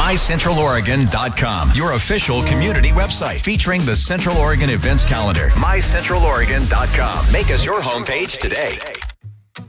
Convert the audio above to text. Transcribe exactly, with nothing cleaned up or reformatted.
my central oregon dot com, your official community website featuring the Central Oregon events calendar. my central oregon dot com. Make us your homepage today.